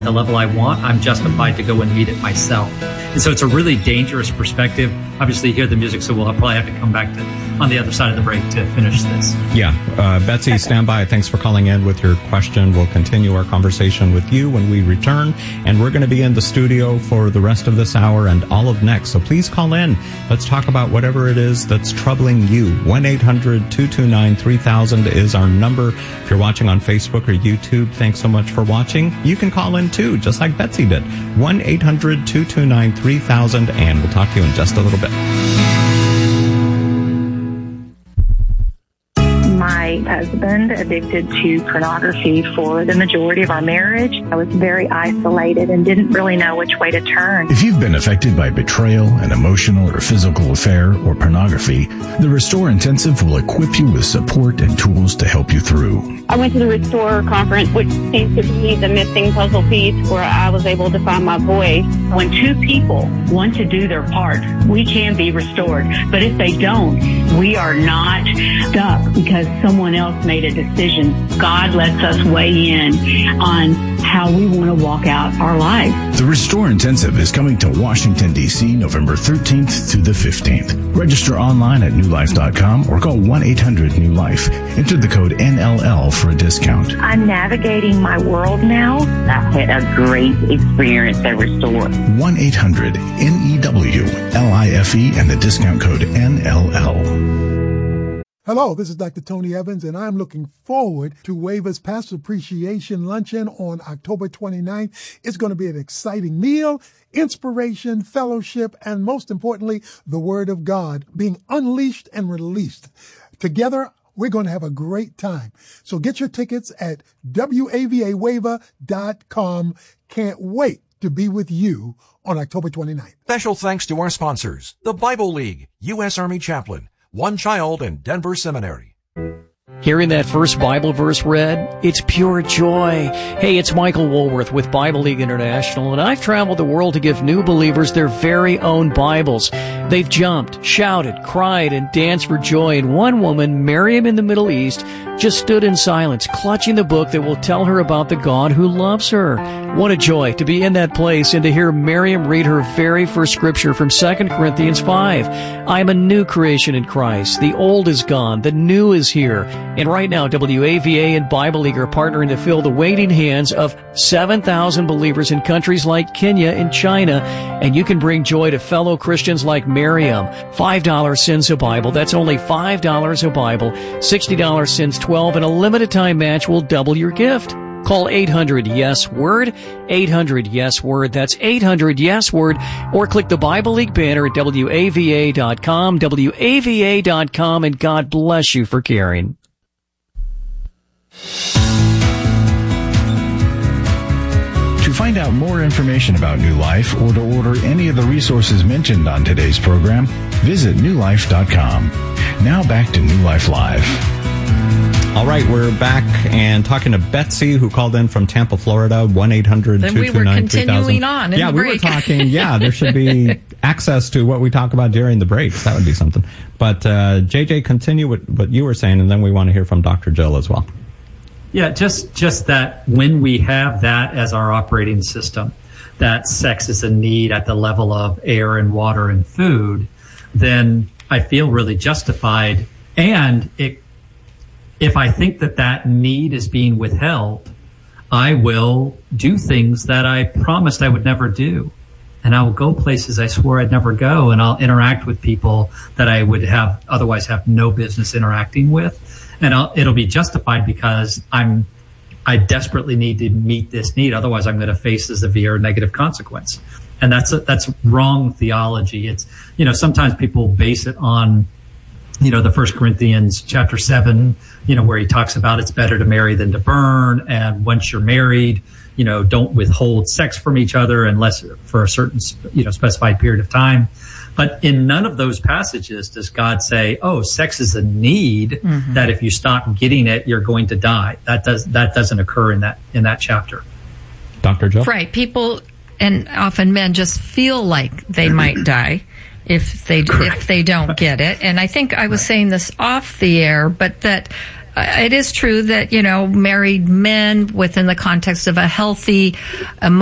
the level I want, I'm justified to go and meet it myself. And so it's a really dangerous perspective. Obviously, you hear the music, so we'll probably have to come back to on the other side of the break to finish this. Yeah. Betsy, stand by. Thanks for calling in with your question. We'll continue our conversation with you when we return. And we're going to be in the studio for the rest of this hour and all of next. So please call in. Let's talk about whatever it is that's troubling you. 1-800-229-3000 is our number. If you're watching on Facebook or YouTube, thanks so much for watching. You can call in too, just like Betsy did. 1-800-229-3000, and we'll talk to you in just a little bit. My husband addicted to pornography for the majority of our marriage. I was very isolated and didn't really know which way to turn. If you've been affected by betrayal, an emotional or physical affair, or pornography, the Restore Intensive will equip you with support and tools to help you through. I went to the Restore conference, which seems to be the missing puzzle piece where I was able to find my voice. When two people want to do their part, we can be restored. But if they don't, we are not stuck because someone else made a decision. God lets us weigh in on how we want to walk out our life. The Restore Intensive is coming to Washington, D.C. November 13th through the 15th. Register online at newlife.com or call 1-800-NEW-LIFE. Enter the code NLL for a discount. I'm navigating my world now. I've had a great experience at Restore. 1-800-NEWLIFE and the discount code NLL. Hello, this is Dr. Tony Evans, and I'm looking forward to WAVA's Pastor Appreciation Luncheon on October 29th. It's going to be an exciting meal, inspiration, fellowship, and most importantly, the Word of God being unleashed and released. Together, we're going to have a great time. So get your tickets at WAVAWAVA.com. Can't wait to be with you on October 29th. Special thanks to our sponsors, the Bible League, U.S. Army Chaplain, One Child, and Denver Seminary. Hearing that first Bible verse read, it's pure joy. Hey, it's Michael Woolworth with Bible League International, and I've traveled the world to give new believers their very own Bibles. They've jumped, shouted, cried, and danced for joy, and one woman, Miriam in the Middle East, just stood in silence, clutching the book that will tell her about the God who loves her. What a joy to be in that place and to hear Miriam read her very first scripture from 2 Corinthians 5. I am a new creation in Christ. The old is gone. The new is here. And right now, WAVA and Bible League are partnering to fill the waiting hands of 7,000 believers in countries like Kenya and China. And you can bring joy to fellow Christians like Miriam. $5 sends a Bible. That's only $5 a Bible. $60 sends 12, and a limited time match will double your gift. Call 800-YES-WORD, 800-YES-WORD, that's 800-YES-WORD, or click the Bible League banner at WAVA.com, WAVA.com, and God bless you for caring. To find out more information about New Life or to order any of the resources mentioned on today's program, visit newlife.com. Now back to New Life Live. All right, we're back and talking to Betsy, who called in from Tampa, Florida, 1-800-229-3000. Then we were continuing on in the break. We were talking. Yeah, there should be access to what we talk about during the breaks. That would be something. But, JJ, continue with what you were saying, and then we want to hear from Dr. Jill as well. Yeah, just that when we have that as our operating system, that sex is a need at the level of air and water and food, then I feel really justified. And if I think that need is being withheld, I will do things that I promised I would never do. And I will go places I swore I'd never go, and I'll interact with people that I would otherwise have no business interacting with. And it'll be justified because I desperately need to meet this need. Otherwise, I'm going to face a severe negative consequence. And that's wrong theology. It's, sometimes people base it on, the 1 Corinthians chapter 7, where he talks about it's better to marry than to burn. And once you're married, don't withhold sex from each other unless for a certain, specified period of time. But in none of those passages does God say, oh, sex is a need that if you stop getting it, you're going to die. That doesn't occur in that chapter. Dr. Jill? Right. People, and often men, just feel like they might die if they don't get it. And I think I was saying this off the air, but that it is true that, married men within the context of a healthy